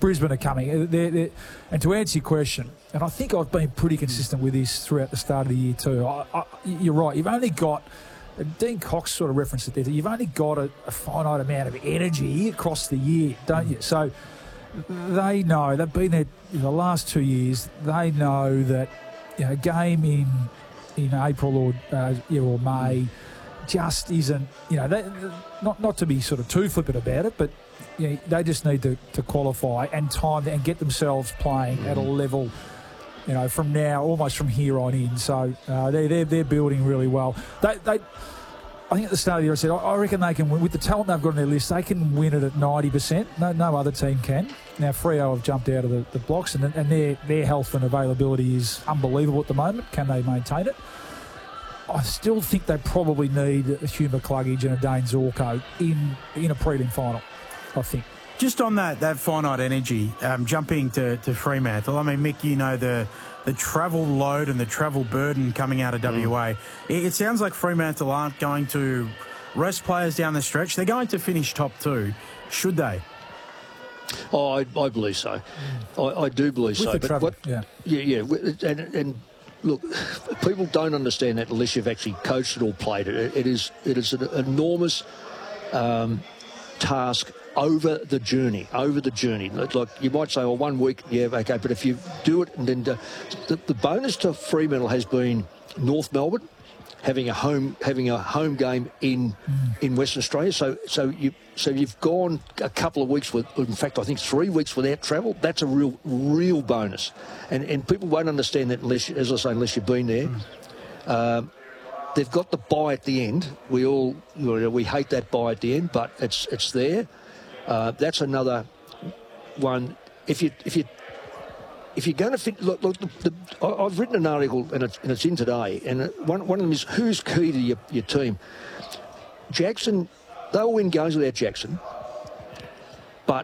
Brisbane are coming. And to answer your question, and I think I've been pretty consistent with this throughout the start of the year too. You're right. You've only got, Dean Cox sort of referenced it there, you've only got a finite amount of energy across the year, don't you? So they know, they've been there in the last 2 years, they know that a game in April or May just isn't, not to be sort of too flippant about it, but they just need to qualify and time and get themselves playing at a level, from now, almost from here on in. So they're building really well. I think at the start of the year I said, I reckon they can win. With the talent they've got on their list, they can win it at 90%. No other team can. Now, Freo have jumped out of the blocks, and their health and availability is unbelievable at the moment. Can they maintain it? I still think they probably need a Hugh McCluggage and a Dane Zorko in a prelim final, I think. Just on that finite energy, jumping to Fremantle, I mean, Mick, the travel load and the travel burden coming out of WA. It sounds like Fremantle aren't going to rest players down the stretch. They're going to finish top 2, should they? Oh, I believe so. I do believe so. But travel, yeah. And look, people don't understand that unless you've actually coached it or played it. It is an enormous task over the journey. Like you might say, 1 week, yeah, okay, but if you do it, and then the bonus to Fremantle has been North Melbourne having a home game in Western Australia. So you've gone a couple of weeks in fact, I think 3 weeks without travel. That's a real bonus, and people won't understand that unless you've been there. They've got the bye at the end. We hate that bye at the end, but it's there. That's another one. If you're going to fit, look, I've written an article and it's in today, and one of them is who's key to your team. Jackson, they'll win games without Jackson, but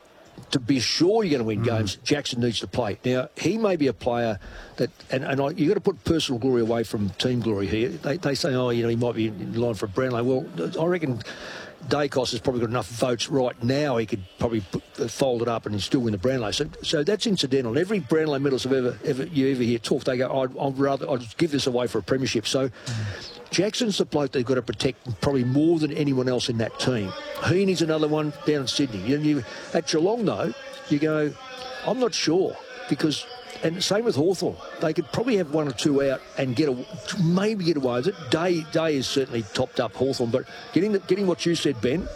to be sure you're going to win games, Jackson needs to play. Now, he may be a player that, you've got to put personal glory away from team glory here. They say, he might be in line for a Brownlow. Well, I reckon Dacos has probably got enough votes right now. He could probably fold it up and still win the Brownlow. So that's incidental. Every Brownlow medalist you ever hear talk, they go, I'd give this away for a premiership. So Jackson's the bloke they've got to protect probably more than anyone else in that team. Heaney's another one down in Sydney. At Geelong, though, you go, I'm not sure, because... And same with Hawthorn. They could probably have 1 or 2 out and maybe get away with it. Day is certainly topped up Hawthorn, but getting what you said, Ben,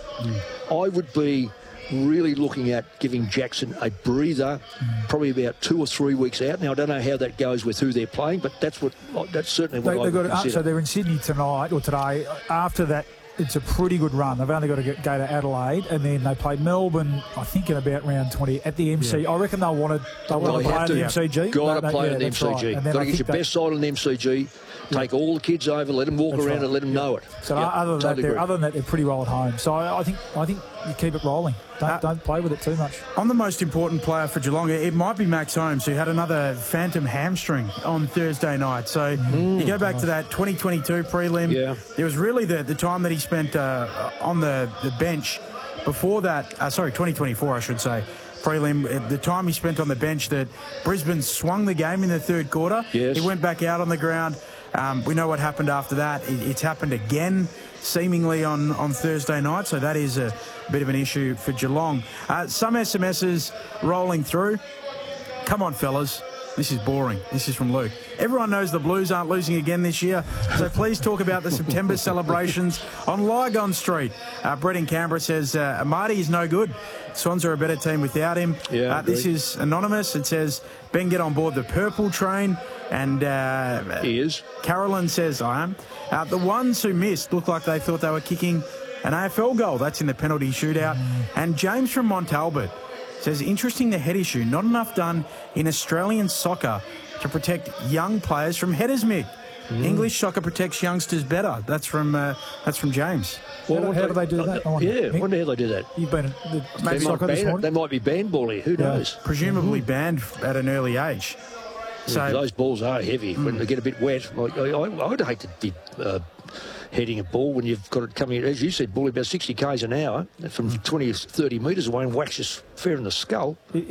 I would be really looking at giving Jackson a breather, probably about 2 or 3 weeks out. Now, I don't know how that goes with who they're playing, but that's certainly what I would consider. So they're in Sydney tonight or today. After that, it's a pretty good run. They've only got to go to Adelaide, and then they play Melbourne, I think, in about round 20 at the MC. Yeah. I reckon they'll want to play at the MCG. Got to play at the MCG. Right. Got to get your best side on the MCG. Take all the kids over, let them walk around and let them know it. So other than that, they're pretty well at home. So I think you keep it rolling. Don't play with it too much. On the most important player for Geelong, it might be Max Holmes, who had another phantom hamstring on Thursday night. So you go back to that 2022 prelim. Yeah. It was really the time that he spent on the bench before that. 2024, I should say. Prelim, the time he spent on the bench that Brisbane swung the game in the third quarter. Yes. He went back out on the ground. We know what happened after that. It's happened again, seemingly on Thursday night, so that is a bit of an issue for Geelong. Some SMSs rolling through. Come on, fellas. This is boring. This is from Luke. Everyone knows the Blues aren't losing again this year, so please talk about the September celebrations on Lygon Street. Brett in Canberra says, Marty is no good. Swans are a better team without him. Yeah, this is anonymous. It says, Ben, get on board the purple train. And he is. Carolyn says, I am. The ones who missed looked like they thought they were kicking an AFL goal. That's in the penalty shootout. And James from Montalbert says, interesting, the head issue. Not enough done in Australian soccer to protect young players from headers, Mick. English soccer protects youngsters better. That's from James. Well, how do they do that? When the hell they do that? You've been at soccer this morning? They might be banned here. Who knows? Presumably banned at an early age. So those balls are heavy when they get a bit wet. I would hate to be heading a ball when you've got it coming, as you said, ball about 60 k's an hour from 20 or 30 metres away and whacks you fair in the skull.